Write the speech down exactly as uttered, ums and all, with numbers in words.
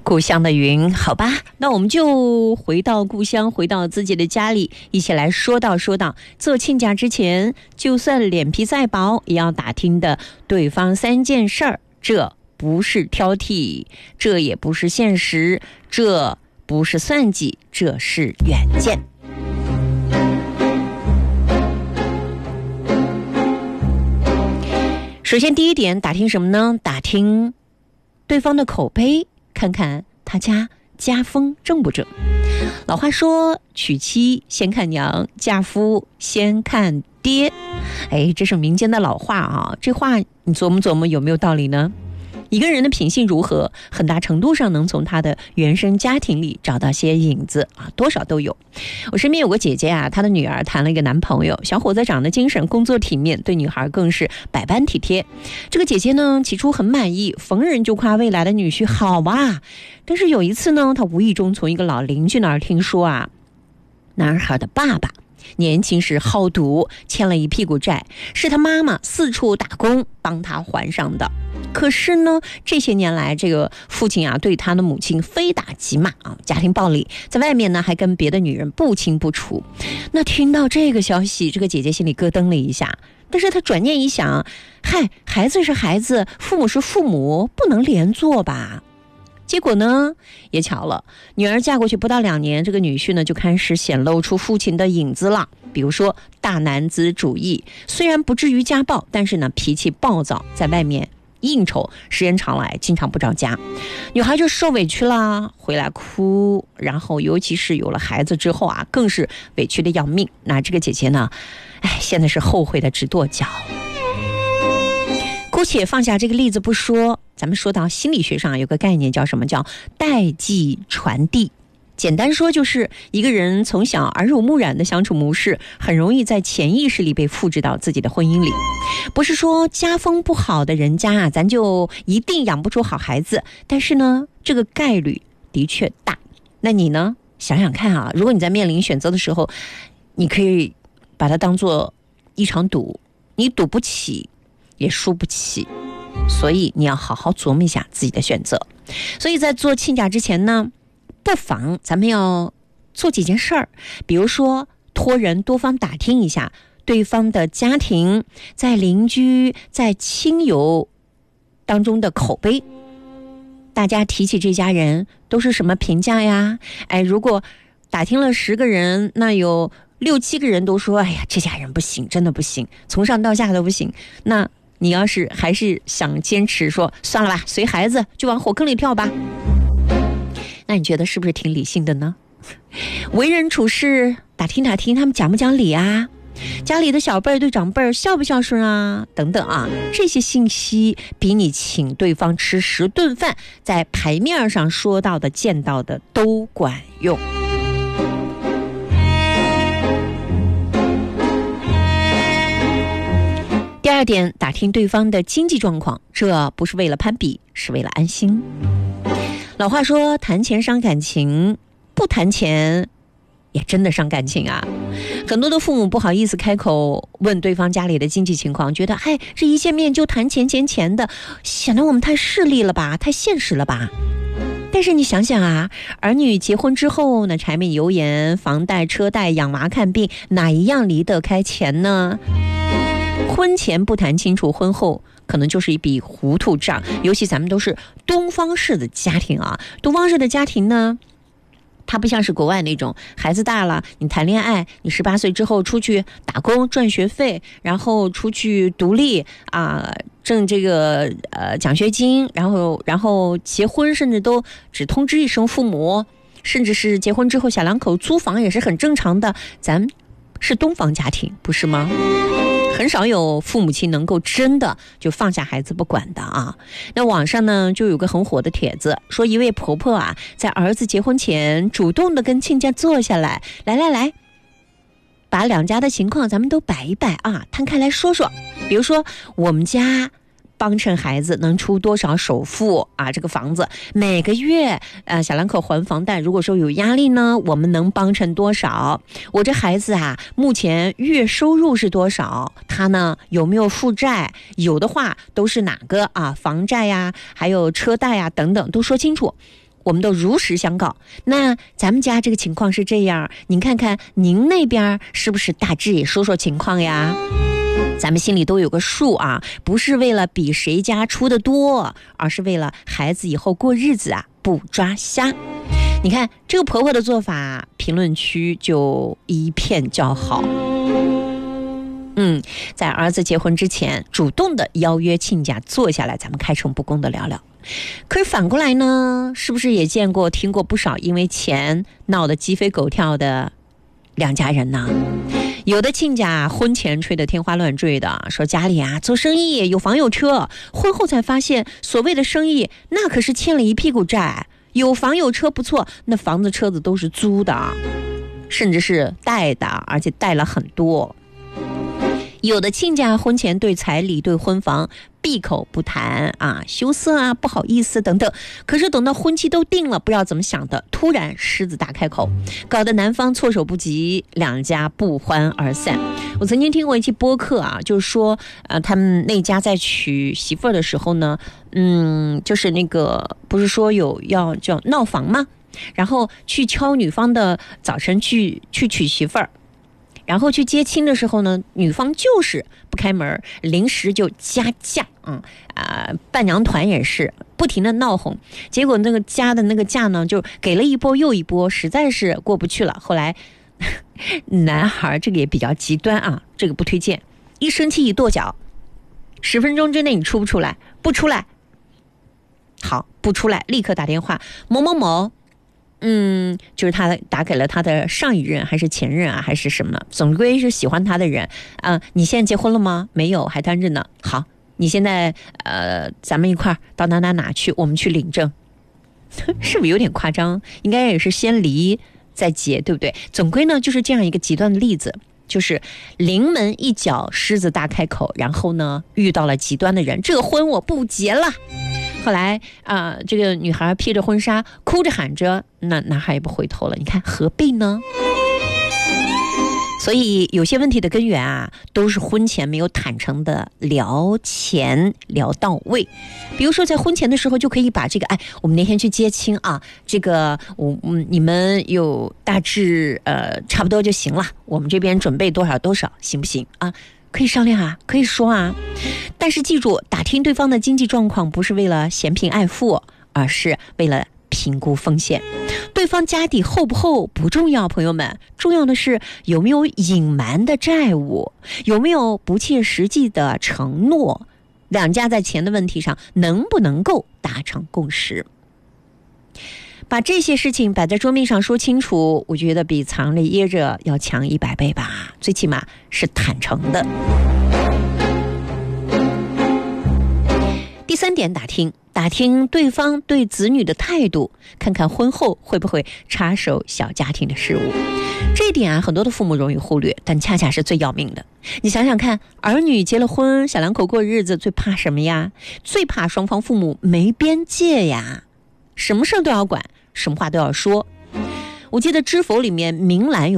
故乡的云，好吧，那我们就回到故乡，回到自己的家里，一起来说道说道。做亲家之前，就算脸皮再薄，也要打听的对方三件事儿。这不是挑剔，这也不是现实，这不是算计，这是远见。首先第一点，打听什么呢？打听对方的口碑，看看他家家风正不正。老话说，娶妻先看娘，嫁夫先看爹。哎，这是民间的老话啊，这话你琢磨琢磨有没有道理呢？一个人的品性如何，很大程度上能从他的原生家庭里找到些影子啊，多少都有。我身边有个姐姐啊，她的女儿谈了一个男朋友，小伙子长得精神，工作体面，对女孩更是百般体贴。这个姐姐呢，起初很满意，逢人就夸未来的女婿好啊。但是有一次呢，她无意中从一个老邻居那儿听说啊，男孩的爸爸年轻时好赌，欠了一屁股债，是他妈妈四处打工帮他还上的。可是呢，这些年来，这个父亲啊，对他的母亲非打即骂啊，家庭暴力，在外面呢还跟别的女人不清不楚。那听到这个消息，这个姐姐心里咯噔了一下，但是她转念一想，嗨，孩子是孩子，父母是父母，不能连坐吧。结果呢，也巧了，女儿嫁过去不到两年，这个女婿呢就开始显露出父亲的影子了。比如说大男子主义，虽然不至于家暴，但是呢脾气暴躁，在外面应酬，时间长来经常不着家。女孩就受委屈啦，回来哭，然后尤其是有了孩子之后啊，更是委屈的要命。那这个姐姐呢，哎，现在是后悔的直跺脚。姑且放下这个例子不说，咱们说到心理学上有个概念叫什么，叫代际传递。简单说就是一个人从小耳濡目染的相处模式，很容易在潜意识里被复制到自己的婚姻里。不是说家风不好的人家啊，咱就一定养不出好孩子，但是呢，这个概率的确大。那你呢？想想看啊，如果你在面临选择的时候，你可以把它当做一场赌，你赌不起也输不起，所以你要好好琢磨一下自己的选择。所以在做亲家之前呢，不妨咱们要做几件事儿，比如说托人多方打听一下对方的家庭，在邻居在亲友当中的口碑，大家提起这家人都是什么评价呀？哎，如果打听了十个人，那有六七个人都说，哎呀，这家人不行，真的不行，从上到下都不行。那你要是还是想坚持说算了吧，随孩子就往火坑里跳吧，那你觉得是不是挺理性的呢？为人处事打听打听他们讲不讲理啊，家里的小辈对长辈孝不孝顺啊，等等啊，这些信息比你请对方吃十顿饭在牌面上说到的见到的都管用。第二点，打听对方的经济状况，这不是为了攀比，是为了安心。老话说，谈钱伤感情，不谈钱也真的伤感情啊。很多的父母不好意思开口问对方家里的经济情况，觉得哎，这一见面就谈钱钱钱的，显得我们太势利了吧，太现实了吧。但是你想想啊，儿女结婚之后呢，柴米油盐、房贷、车贷、养娃、看病，哪一样离得开钱呢？婚前不谈清楚，婚后可能就是一笔糊涂账。尤其咱们都是东方式的家庭啊，东方式的家庭呢，它不像是国外那种，孩子大了你谈恋爱，你十八岁之后出去打工赚学费，然后出去独立啊，挣这个呃奖学金，然后然后结婚，甚至都只通知一声父母，甚至是结婚之后小两口租房也是很正常的。咱是东方家庭，不是吗？很少有父母亲能够真的就放下孩子不管的啊。那网上呢就有个很火的帖子，说一位婆婆啊，在儿子结婚前主动的跟亲家坐下来，来来来，把两家的情况咱们都摆一摆啊，摊开来说说。比如说我们家帮衬孩子能出多少首付啊？这个房子每个月呃小两口还房贷，如果说有压力呢，我们能帮衬多少？我这孩子啊，目前月收入是多少？他呢有没有负债？有的话都是哪个啊？房债呀，还有车贷呀等等，都说清楚。 我们都如实相告。那咱们家这个情况是这样，您看看您那边是不是大致也说说情况呀？咱们心里都有个数啊，不是为了比谁家出的多，而是为了孩子以后过日子啊不抓瞎。你看这个婆婆的做法，评论区就一片叫好。嗯，在儿子结婚之前，主动的邀约亲家坐下来，咱们开诚布公的聊聊。可是反过来呢，是不是也见过听过不少因为钱闹得鸡飞狗跳的两家人呢？有的亲家婚前吹得天花乱坠的，说家里啊做生意有房有车，婚后才发现所谓的生意那可是欠了一屁股债，有房有车不错，那房子车子都是租的，甚至是贷的，而且贷了很多。有的亲家婚前对彩礼对婚房闭口不谈啊，羞涩啊，不好意思等等，可是等到婚期都定了，不知道怎么想的，突然狮子大开口，搞得男方措手不及，两家不欢而散。我曾经听过一期播客啊，就是说呃，他们那家在娶媳妇儿的时候呢，嗯，就是那个不是说有要叫闹房吗？然后去敲女方的早晨去去娶媳妇儿，然后去接亲的时候呢，女方就是不开门，临时就加价，嗯啊、呃，伴娘团也是不停的闹哄，结果那个加的那个价呢，就给了一波又一波，实在是过不去了。后来男孩这个也比较极端啊，这个不推荐，一生气一跺脚，十分钟之内你出不出来？不出来，好，不出来，立刻打电话某某某。嗯，就是他打给了他的上一任还是前任啊，还是什么？总归是喜欢他的人啊、呃。你现在结婚了吗？没有，还单着呢。好，你现在呃，咱们一块儿到哪哪哪去？我们去领证，是不是有点夸张？应该也是先离再结，对不对？总归呢，就是这样一个极端的例子，就是临门一脚，狮子大开口，然后呢，遇到了极端的人，这个婚我不结了。后来啊、呃，这个女孩披着婚纱，哭着喊着，那男孩也不回头了。你看何必呢？所以有些问题的根源啊，都是婚前没有坦诚的聊钱聊到位。比如说在婚前的时候，就可以把这个，哎，我们那天去接亲啊，这个我嗯，你们有大致呃差不多就行了，我们这边准备多少多少，行不行啊？可以商量啊，可以说啊，但是记住，打听对方的经济状况不是为了嫌贫爱富，而是为了评估风险。对方家底厚不厚不重要，朋友们，重要的是有没有隐瞒的债务，有没有不切实际的承诺，两家在钱的问题上能不能够达成共识。把这些事情摆在桌面上说清楚，我觉得比藏着掖着要强一百倍吧，最起码是坦诚的。第三点，打听打听对方对子女的态度，看看婚后会不会插手小家庭的事务。这一点啊，很多的父母容易忽略，但恰恰是最要命的。你想想看，儿女结了婚，小两口过日子，最怕什么呀？最怕双方父母没边界呀，什么事都要管，什么话都要说。我记得知否里面明兰有